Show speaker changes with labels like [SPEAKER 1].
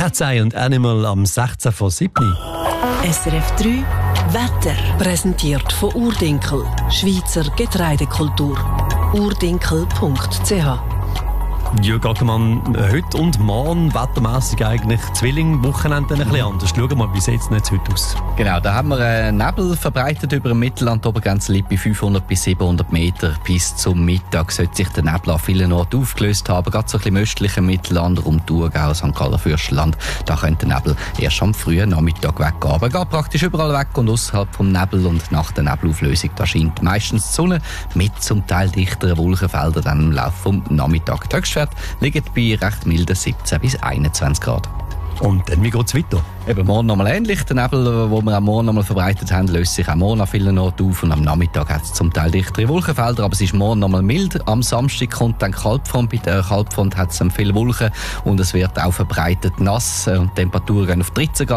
[SPEAKER 1] Cat's Eye und Animal am 16 von 7.
[SPEAKER 2] SRF 3 Wetter. Präsentiert von Urdinkel, Schweizer Getreidekultur. urdinkel.ch.
[SPEAKER 1] Ja, Gackermann, heute und morgen wettermässig eigentlich Zwilling-Wochenende ein bisschen anders. Schauen wir mal, wie sieht es jetzt heute aus?
[SPEAKER 3] Genau, da haben wir Nebel verbreitet über dem Mittelland. Die Obergrenze liegt bei 500 bis 700 Meter. Bis zum Mittag sollte sich der Nebel an vielen Orten aufgelöst haben. Gerade so ein bisschen im östlichen Mittelland, rund Thurgau, St. Galler, Fürstenland. Da könnte der Nebel erst am frühen Nachmittag weggehen. Aber er geht praktisch überall weg und außerhalb vom Nebel und nach der Nebelauflösung, da scheint meistens die Sonne mit zum Teil dichteren Wolkenfeldern dann im Laufe vom Nachmittag. Die Höchstwerte liegen bei recht milden 17 bis 21 Grad.
[SPEAKER 1] Und dann, wie geht es weiter?
[SPEAKER 3] Eben morgen nochmal ähnlich. Der Nebel, den wir am Morgen nochmal verbreitet haben, löst sich auch morgen an vielen Orten auf. Und am Nachmittag hat es zum Teil dichtere Wolkenfelder, aber es ist morgen nochmal mild. Am Samstag kommt dann Kalbfront. Bei der Kalbfront hat es viele Wolken und es wird auch verbreitet nass. Und die Temperaturen gehen auf 13 Grad.